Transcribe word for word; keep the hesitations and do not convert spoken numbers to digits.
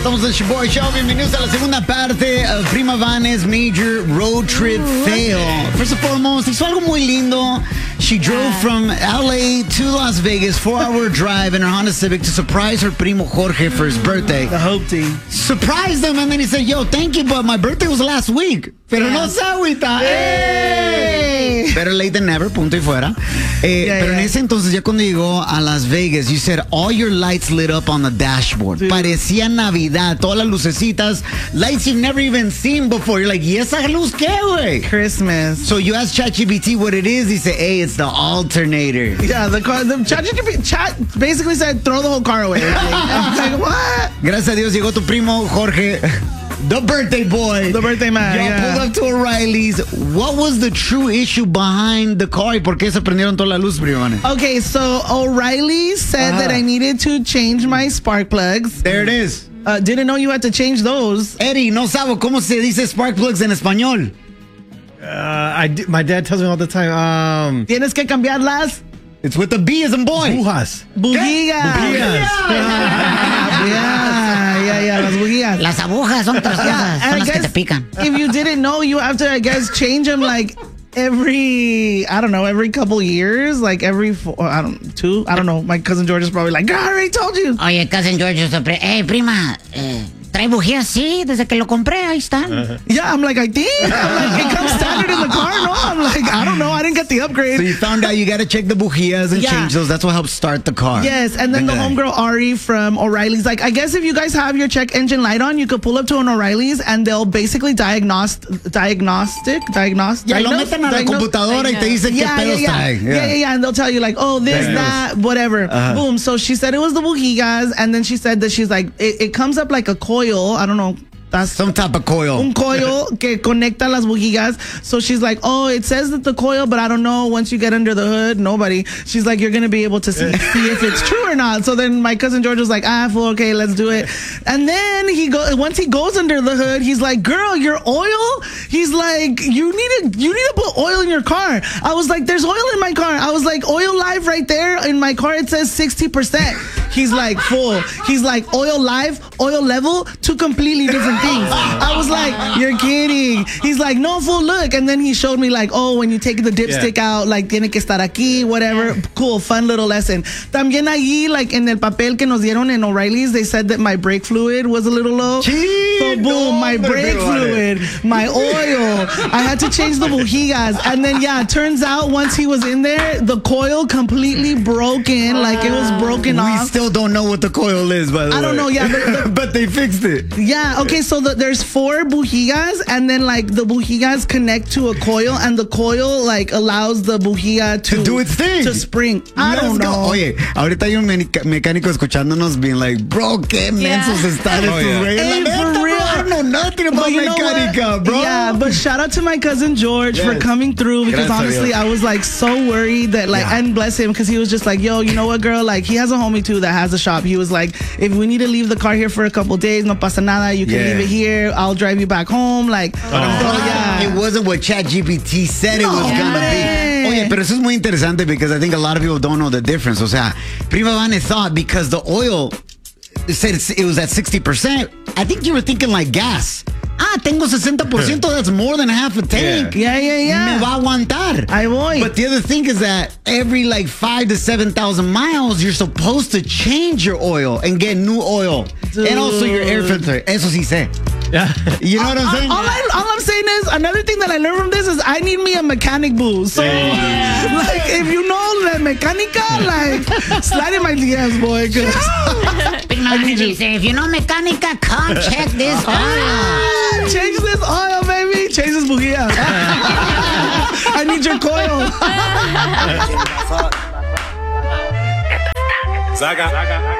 Somos el Shoboy Show. Bienvenidos a la segunda parte of Prima Vanes Major Road Trip Fail. First and foremost, hizo algo muy lindo. She drove from L A to Las Vegas, four-hour drive in her Honda Civic to surprise her primo Jorge for his birthday. The Hope Team. Surprised him, and then he said, yo, thank you, but my birthday was last week. Pero yeah. no se agüita. Hey! Better late than never, punto y fuera. Eh, yeah, pero yeah. en ese entonces, ya cuando llegó a Las Vegas, you said all your lights lit up on the dashboard. Dude. Parecía Navidad, todas las lucecitas, lights you've never even seen before. You're like, ¿y esa luz qué, güey? Christmas. So you asked ChatGPT what it is. He said, hey, it's the alternator. Yeah, the car, the ChatGPT chat basically said, throw the whole car away. I was like, what? Gracias a Dios llegó tu primo Jorge. The birthday boy. The birthday man. Y'all yeah. pulled up to O'Reilly's. What was the true issue behind the car? ¿Y por qué se prendieron todas las luces, primo? Okay, so O'Reilly said uh-huh. that I needed to change my spark plugs. There it is. Uh, didn't know you had to change those. Eddie, no sabo cómo se dice spark plugs en español. Uh, I d- my dad tells me all the time. Um, Tienes que cambiarlas. It's with the B as in boy. Bujas. Bujías. Bujías. Yeah, yeah, yeah, las bujías. Las agujas son otras cosas, son las que te pican. If you didn't know, you have to, I guess, change them like every, I don't know, every couple years, like every four, I don't, two, I don't know. My cousin George is probably like, I already told you. Oye, cousin George, hey, prima, eh, ¿trae bujías? Sí, desde que lo compré, ahí están. Uh-huh. Yeah, I'm like, I think. I'm like, it comes standard in the car, no? I'm like, I don't know, I didn't get the upgrade. So you found out you got to check the bujías and yeah. change those. That's what helps start the car. Yes, and then the homegirl Ari from O'Reilly's, like, I guess if you guys have your check engine light on, you could pull up to an O'Reilly's and they'll basically diagnose, diagnostic, diagnose, yeah, diagnose, lo meten a la computadora y te dicen yeah, qué pedos yeah, trae. Yeah. yeah, yeah, yeah, and they'll tell you like, oh, this, Damn. that, whatever. Uh-huh. Boom. So she said it was the bujías, and then she said that she's like, it, it comes up like a coil. I don't know. That's some type of coil. Un coil que conecta las bujías. So she's like, oh, it says that the coil, but I don't know. Once you get under the hood, nobody. She's like, you're going to be able to see, see if it's true or not. So then my cousin George was like, ah, fool, okay, let's do it. And then he go once he goes under the hood, he's like, girl, your oil? He's like, you need to, you need to put oil in your car. I was like, there's oil in my car. I was like, oil live right there in my car. It says sixty percent. He's like, full. He's like, oil live, oil level, two completely different things. I was like, you're kidding. He's like, no, fool, look. And then he showed me like, oh, when you take the dipstick yeah. out, like, tiene que estar aquí, whatever. Cool, fun little lesson. También allí, like, en el papel que nos dieron in O'Reilly's, they said that my brake fluid was a little low. Gee, so, boom, no, my brake fluid, my oil. I had to change the bujías. And then, yeah, it turns out once he was in there, the coil completely broken. Like, it was broken we off. We still don't know what the coil is, by the I way. I don't know, yeah. But, the, but they fixed it. Yeah, okay, so the, there's four bujías, and then, like, the bujías connect to a coil, and the coil, like, allows the bujía to, to do its thing. To spring. I Let's don't know. Go. Oye, ahorita hay un mecánico escuchándonos being like, bro, qué mensos yeah. están estos güeyes. Hey, for real. I don't know nothing about mecánica, bro. Yeah, but shout out to my cousin George yes. for coming through, because Gracias honestly, I was, like, so worried that, like, yeah. and bless him, because he was just like, yo, you know what, girl? Like, he has a homie, too, that has a shop. He was like, if we need to leave the car here for a couple days, no pasa nada, you can yeah. leave it here. I'll drive you back home. Like, oh. So, yeah. It wasn't what ChatGPT said no, it was going to be. Oye, pero eso es muy interesante because I think a lot of people don't know the difference. O sea, Prima Vane thought because the oil said it was at sixty percent, I think you were thinking like gas. Ah, tengo sesenta por ciento. That's more than half a tank. Yeah, yeah, yeah. Me va a aguantar. Ahí voy. But the other thing is that every like five to seven thousand miles, you're supposed to change your oil and get new oil, Dude. And also your air filter. Eso sí sé. Yeah. You know what I'm saying? All, all, I, all I'm saying is, another thing that I learned from this is I need me a mechanic boo. So, yeah. like, if you know la mecánica, like, slide in my D Ms, boy. I need you. Say, if you know mecánica, come check this oil. Change this oil, baby. Change this bujía. I need your coil. Zaga.